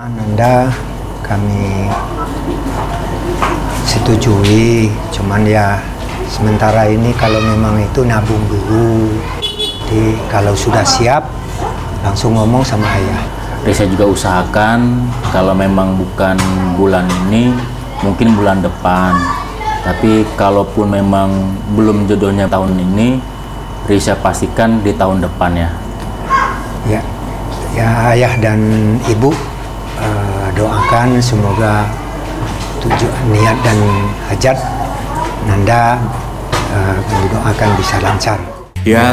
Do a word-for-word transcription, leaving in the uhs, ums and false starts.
Nanda kami setujui, cuman ya sementara ini kalau memang itu nabung dulu. Jadi kalau sudah siap langsung ngomong sama ayah. Risa juga usahakan kalau memang bukan bulan ini, mungkin bulan depan. Tapi kalaupun memang belum jodohnya tahun ini, Risa pastikan di tahun depan ya. Ya, ya ayah dan ibu uh, doakan semoga tujuan niat dan hajat Nanda uh, didoakan bisa lancar. Ya,